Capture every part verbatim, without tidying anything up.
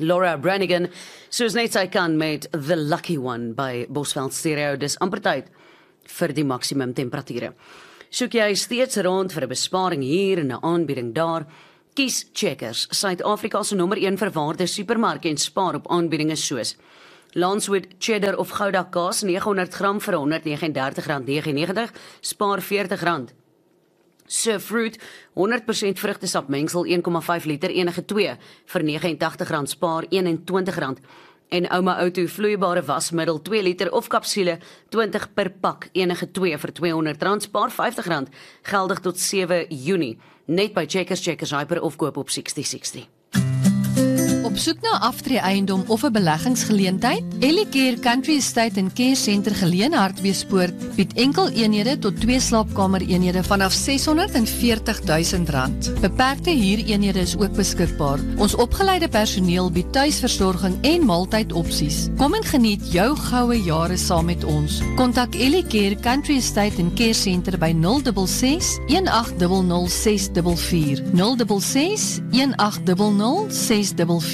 Laura Branigan, soos net sy kan met The Lucky One by Bosveld Stereo, dis amper tyd vir die maksimum temperature. Soek jy steeds rond vir 'n besparing hier en 'n aanbieding daar, kies Checkers, Suid-Afrika se nommer een verwaarde supermark en spaar op aanbiedinge soos Lancewood cheddar of Gouda kaas nege honderd gram vir honderd negenendertig rand negenennegentig, spaar veertig rand. Surf Fruit, honderd persent vrugtesap mengsel een komma vyf liter enige twee vir nege en tagtig rand, spaar een en twintig rand. En Ouma Auto vloeibare wasmiddel twee liter of kapsule twintig per pak enige twee vir tweehonderd rand, spaar vyftig rand, geldig tot sewe Junie. Net by Checkers, Checkers Hyper of koop op sestig sestig. Op soek na aftree eiendom of 'n beleggingsgeleentheid? Ellicare Country Estate en Care Center Geleen Hartbeespoort bied enkel eenhede tot twee slaapkamer eenhede vanaf seshonderdveertigduisend rand. Beperkte huureenhede is ook beskikbaar. Ons opgeleide personeel bied tuisversorging en maaltydopsies. Kom en geniet jou goue jare saam met ons. Kontak Ellicare Country Estate en Care Center by nul ses ses, een agt nul nul, ses vier vier, nul ses ses, een agt nul nul, ses vier vier.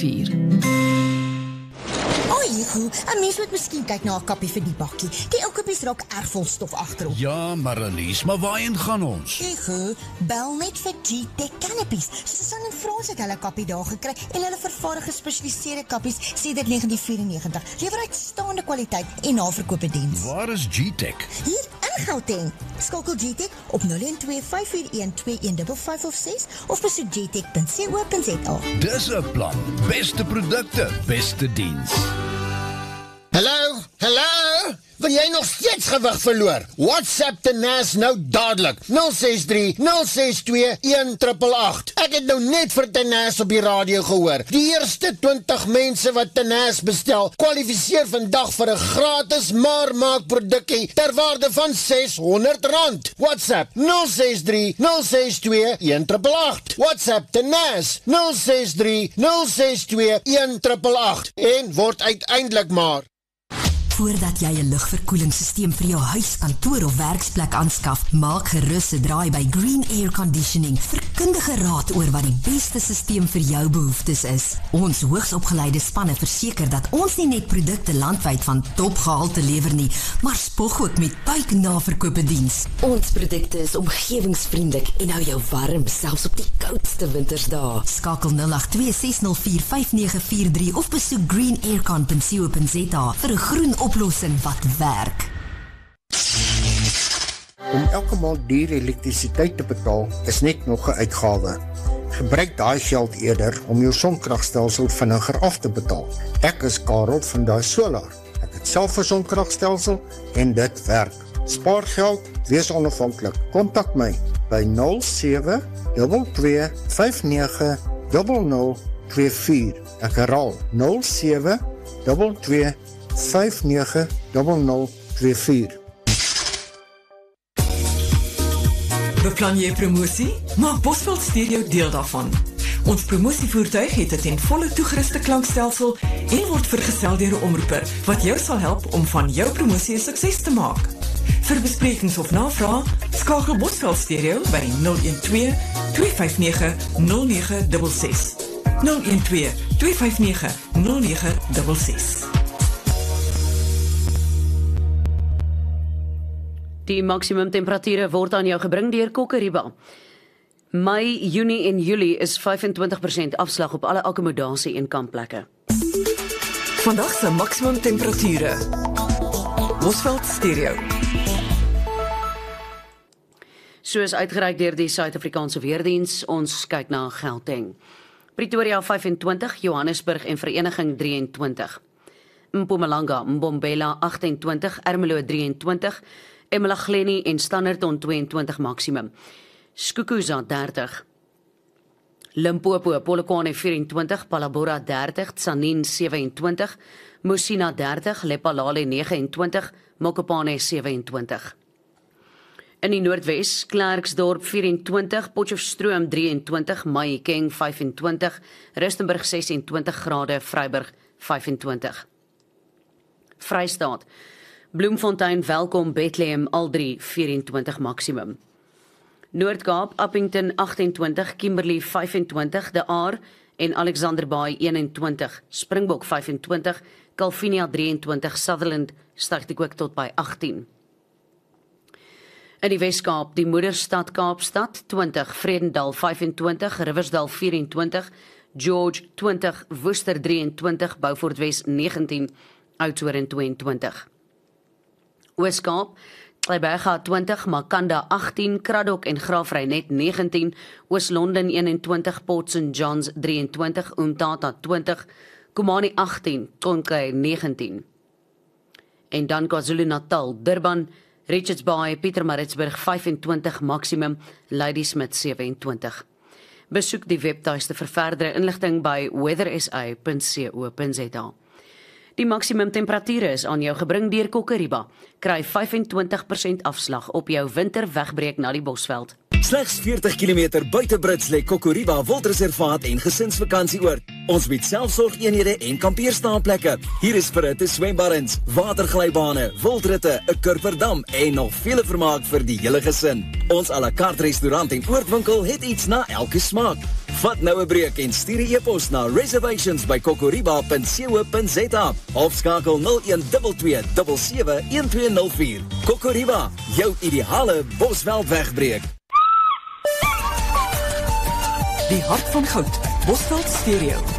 Oei, 'n mens moet miskien kyk na 'n kappie vir die bakkie. Die ou kappies raak erg vol stof agterop. Ja, Marlies, maar waarheen gaan ons? Ego, bel net vir G-Tech Canopies. Susan en Frans het hulle kappie daar gekry en hulle vervaardig gespesialiseerde kappies sedert negentien vyfennegentig. Lewer uitstaande kwaliteit en naverkope diens. Waar is G-Tech? Hier in Gauteng. Skakel G-Tech op nul een twee, vyf vier een, twee een vyf vyf of ses of besoek g tech punt co punt za. Dis 'n plan. Beste produkte, beste diens. Hallo, hallo, wil jy nog steeds gewig verloor? WhatsApp Tenaas nou dadelik, nul ses drie, nul ses twee, een agt agt agt. Ek het nou net vir Tenaas op die radio gehoor. Die eerste twintig mense wat Tenaas bestel, kwalifiseer vandag vir 'n gratis maar maak produkkie ter waarde van seshonderd rand. WhatsApp nul ses drie, nul ses twee, een agt agt agt. WhatsApp Tenaas nul ses drie, nul ses twee, een agt agt agt en word uiteindelik maar Voordat jy 'n lugverkoelingssysteem vir jou huis, kantoor of werksplek aanskaf, maak gerus 'n draai by Green Air Conditioning vir kundige raad oor wat die beste systeem vir jou behoeftes is. Ons hoogsopgeleide spanne verseker dat ons nie net produkte landwyd van topgehalte lewer nie, maar spog ook met buiknaverkope diens. Ons produkte is omgewingsvriendelik en hou jou warm selfs op die koudste wintersdae. Skakel nul agt twee, ses nul vier, vyf nege vier drie of besoek green aircon punt co punt za vir 'n groen oplossing wat werk. Om elke maand duur elektrisiteit te betaal is net nog 'n uitgawe. Gebruik daai geld eerder om jou sonkragstelsel vinniger af te betaal. Ek is Karel van Daai Solar. Ek het self 'n sonkragstelsel en dit werk. Spaar geld, wees onafhanklik. Kontak my by nul sewe twee twee, vyf nege nul nul twee vier. Ek herhaal nul sewe twee twee, vyf nege nul nul twee vier. Beplan jy promosie? Maak Bosveld Stereo deel daarvan. Ons promosievoertuig het 'n ten volle toegeruste klankstelsel en word vergesel deur 'n omroeper wat jou sal help om van jou promosie 'n sukses te maak. Vir besprekings of navrae, skakel Bosveld Stereo by nul een twee, twee vyf nege, nul nege ses ses. nul een twee, twee vyf nege, nul nege ses ses. Die maksimum temperature word aan jou gebring deur Kokkeriba. Mei, Junie en Julie is vyfentwintig persent afslag op alle akkommodasie en kampplekke. Vandag se maksimum temperature. Bosveld Stereo. Soos uitgereik deur die Suid-Afrikaanse Weerdiens, ons kyk na Gauteng. Pretoria vyfentwintig, Johannesburg en Vereniging drieëntwintig. Mpumalanga, Mbombela agtentwintig, Ermelo drieëntwintig, Emalahleni en Standerton tweeëntwintig maksimum. Skukuza dertig. Limpopo, Polokwane vyfentwintig, Palabora dertig, Tsanin sewentwintig, Musina dertig, Lephalale negenentwintig, Mokopane sewentwintig. In die Noordwes, Klerksdorp vyfentwintig, Potchefstroom drieëntwintig, Mahikeng vyfentwintig, Rustenburg sesentwintig grade, Vryburg vyfentwintig. Vrystaat, Bloemfontein, Welkom, Bethlehem, al drie vyfentwintig maksimum. Noord-Kaap, Appington agtentwintig, Kimberley vyfentwintig, De Aar en Alexander Bay eenentwintig, Springbok vyf en twintig, Calvinia drie en twintig, Sutherland styg die ook tot by agttien. In die Weskaap, die moederstad Kaapstad twintig, Vredendal vyf en twintig, Riversdal vyf en twintig, George twintig, Worcester drie en twintig, Beaufort Wes negentien, Oudtshoorn twee en twintig. Weskaap, Kleiberga twintig, Makanda agttien, Kraddock en Graafrenet negentien, Oos-London eenentwintig, Port Saint Johns drie en twintig, Umtata twintig, Kumani agttien, Tonklei negentien. En dan KwaZulu-Natal, Durban, Richards Bay, Pietermaritzburg vyf en twintig, Maximum, Ladysmith sewe en twintig. Besoek die webtuiste vir verdere inligting by weather s a punt co punt z a. Die maksimum temperature is aan jou gebring deur Kokoriba. Kry vyf en twintig persent afslag op jou winterwegbreek na die Bosveld. Slegs veertig kilometer buite Brits lê Kokoriba Wildreservaat en gesinsvakantieoord. Ons bied selfsorgeenhede en kampeerstaanplekke. Hier is verhitte swembaddens, waterglybane, wildritte, 'n kurperdam en nog vele vermaak vir die hele gesin. Ons à la carte restaurant en oordwinkel het iets na elke smaak. Vat nou 'n breek en stuur 'n e-pos na reservations by kokoriba punt co punt z a of skakel nul een twee twee sewe sewe een twee nul vier. Kokoriba, jou ideale Bosveld wegbreek. Die hart van goud, Bosveld Stereo.